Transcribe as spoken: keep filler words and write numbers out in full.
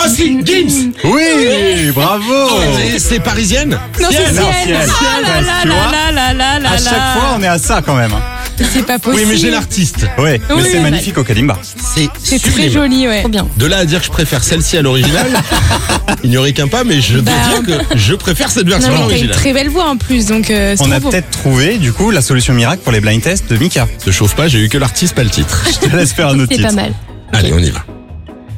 c'est Gims. Oui, bravo. Et C'est parisienne. Non, c'est Non, Ciel. Ciel. Ah là Ouais, là tu vois, là là là là À chaque là. fois, on est à ça quand même. C'est pas possible. Oui, mais j'ai l'artiste. Ouais, mais Oui, c'est oui, magnifique au Kalimba. C'est C'est très sublime. joli, ouais. Trop bien. De là à dire que je préfère celle-ci à l'original, il n'y aurait qu'un pas, mais je dois Bah, dire que je préfère cette version Non, à mais t'as une l'original. très belle voix en plus, donc euh, c'est On trop a beau. peut-être trouvé, du coup, la solution miracle pour les blind tests de Mika. Ne chauffe pas, j'ai eu que l'artiste, pas le titre. Je te laisse faire un autre C'est titre. pas mal. Allez, on y va.